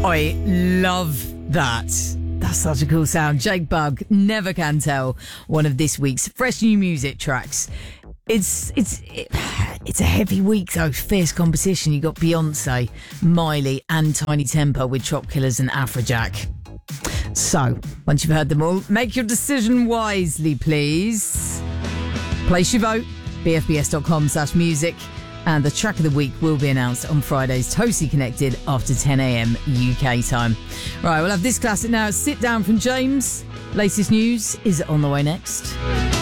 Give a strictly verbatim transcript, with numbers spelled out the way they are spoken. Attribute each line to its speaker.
Speaker 1: I love that. That's such a cool sound. Jake Bugg, Never Can Tell, one of this week's fresh new music tracks. It's it's it, it's a heavy week though. Fierce competition. You got Beyonce, Miley, and Tiny Temper with Trop Killers and Afrojack. So once you've heard them all, make your decision wisely, please. Place your vote. b f b s dot com slash music. And the track of the week will be announced on Friday's Totally Connected after ten a.m. U K time. Right, we'll have this classic now. Sit Down from James. Latest news is on the way next.